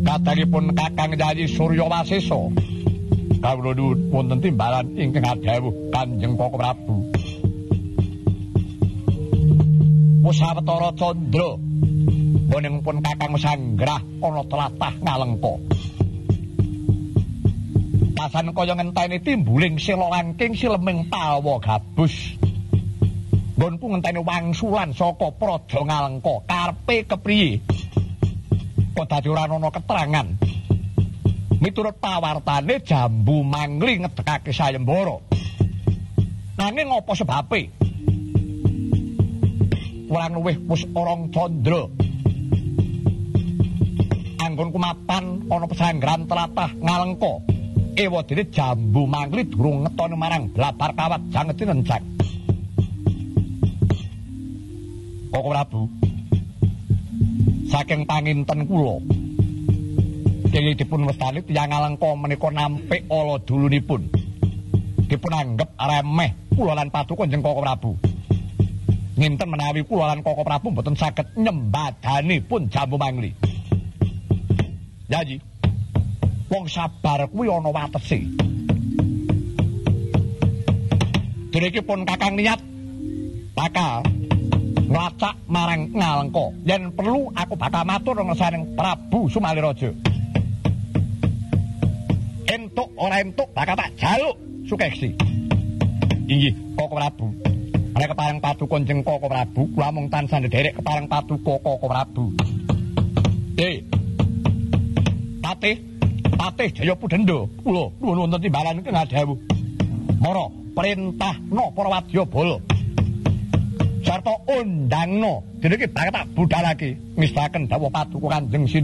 Kadangipun Kakang Yayi Suryawasesa kawula nuwun wonten timbalan ingkang adhawuh Kanjeng Koko Prabu. Pusawetara Candra woningipun Kakang Sanggrah ana tlatah Ngalengka. Pasan kaya ngenteni timbuling sila langking sileming pawa gabus. Nggonku ngenteni wangsulan saka Praja Ngalengka karepe kepriye? Kok dadi ora ana keterangan. Miturut pawartane Jambu Mangli ngedekake sayembara. Nanging apa sebabe? Ora luwih Pusparang Candra. Anggonku mapan ana pesanggrahan tlatah Ngalengka. Ewadene Jambu Mangli durung ngetoni marang Blabar Kawat Jangeti Nencak. Koko Prabu, saking panginten kula Kyai dipun wastani tiyang Ngalengka menika nampik ala dulunipun. Dipun anggep remeh kula lan Paduka Kanjeng Koko Prabu. Nginten menawi kula lan Koko Prabu mboten saged nyembadanipun Jambu Mangli. Yayi, wong sabar kuwi ana watese. Dirikipun Kakang niat bakal nglacak marang Ngalengka. Yen perlu aku bakal matur ngersaning Prabu Sumaliraja. Entuk ora entuk bakal tak jaluk sukesi. Inggih, Koko Prabu. Nek kepareng Paduka Kanjeng Koko Prabu, kula mung tansah ndherek kepareng Paduka Koko Prabu. Patih Jayapudenda, kula nuwun wonten timbalan ingkang adhawuh. Mara perintahna para wadyabala sarta undangna dene iki bakal tak budhalake ngestaken dawuh Paduka Kanjeng